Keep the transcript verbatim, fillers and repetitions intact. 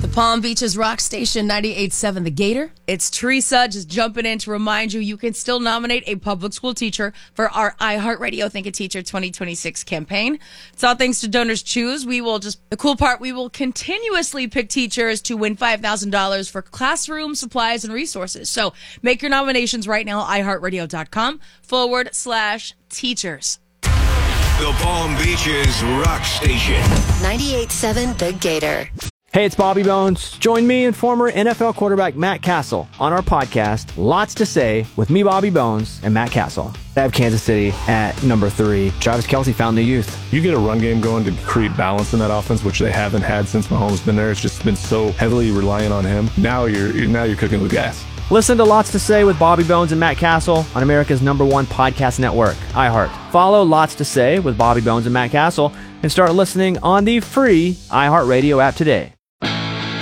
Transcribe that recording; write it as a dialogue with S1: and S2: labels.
S1: Palm Beach's rock station ninety-eight point seven The Gator. It's Teresa just jumping in to remind you you can still nominate a public school teacher for our iHeartRadio Think a Teacher twenty twenty-six campaign. It's all thanks to Donors Choose. We will just, the cool part, we will continuously pick teachers to win five thousand dollars for classroom supplies and resources. So make your nominations right now, iHeartRadio.com forward slash teachers.
S2: The Palm Beaches Rock Station.
S3: ninety-eight point seven The Gator.
S4: Hey, it's Bobby Bones. Join me and former N F L quarterback Matt Castle on our podcast, Lots to Say, with me, Bobby Bones, and Matt Castle. I have Kansas City at number three. Travis Kelce found the youth.
S5: You get a run game going to create balance in that offense, which they haven't had since Mahomes been there. It's just been so heavily reliant on him. Now you're now you're cooking with gas.
S4: Listen to Lots to Say with Bobby Bones and Matt Castle on America's number one podcast network, iHeart. Follow Lots to Say with Bobby Bones and Matt Castle and start listening on the free iHeartRadio app today.